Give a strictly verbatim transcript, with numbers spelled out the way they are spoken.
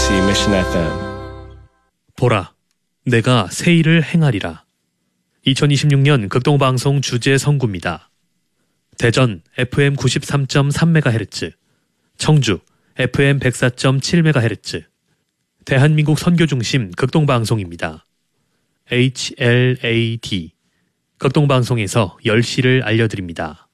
케이비씨 Mission 에프엠. 보라, 내가 새 일을 행하리라. 이천이십육 년 극동방송 주제 선구입니다. 대전 에프엠 구십삼 점 삼 메가헤르츠, 청주 에프엠 백사 점 칠 메가헤르츠, 대한민국 선교중심 극동방송입니다. 에이치엘에이디, 극동방송에서 열 시를 알려드립니다.